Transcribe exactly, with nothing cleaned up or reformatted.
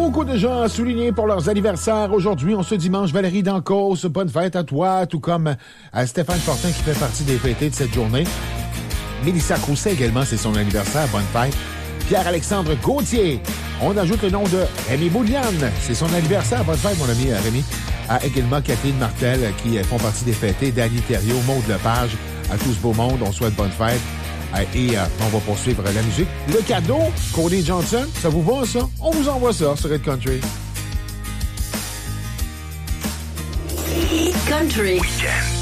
Beaucoup de gens soulignés pour leurs anniversaires aujourd'hui. On se dimanche, Valérie Dancos, bonne fête à toi, tout comme à Stéphane Fortin qui fait partie des fêtés de cette journée. Mélissa Crousset également, c'est son anniversaire, bonne fête. Pierre-Alexandre Gauthier. On ajoute le nom de Rémi Bouliane, c'est son anniversaire, bonne fête mon ami Rémi. À également Catherine Martel qui font partie des fêtés, Danny Thériault, Maude Lepage, à tout ce beau monde, on souhaite bonne fête. Et euh, on va poursuivre la musique. Le cadeau, Cody Johnson, ça vous va ça? On vous envoie ça sur Hit Country. Hit Country. Weekend.